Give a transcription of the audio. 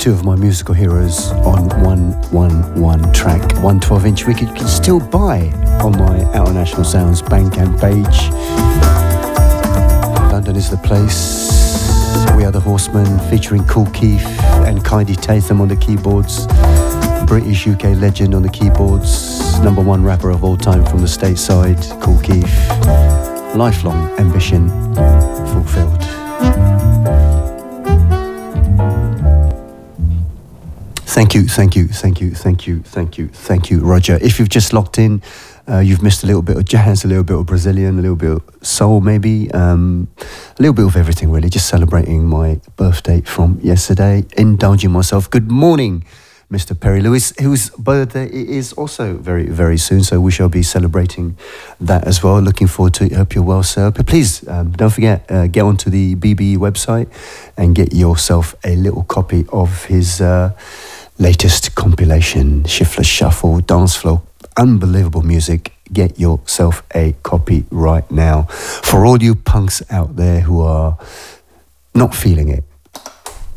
two of my musical heroes on 111 track. 112-inch record you can still buy on my Outer National Sounds Bandcamp page. London is the place. We Are the Horsemen featuring Kool Keith and Kylie Tatham on the keyboards. British UK legend on the keyboards. #1 rapper of all time from the stateside, Kool Keith. Lifelong ambition fulfilled. Thank you, Roger. If you've just locked in, you've missed a little bit of jazz, a little bit of Brazilian, a little bit of soul maybe, a little bit of everything really, just celebrating my birthday from yesterday, indulging myself. Good morning, Mr. Perry Lewis, whose birthday is also very, very soon, so we shall be celebrating that as well. Looking forward to it. Hope you're well, sir. But please, don't forget, get onto the BBE website and get yourself a little copy of his latest compilation, Shiftless Shuffle, Dance Floor, unbelievable music. Get yourself a copy right now. For all you punks out there who are not feeling it,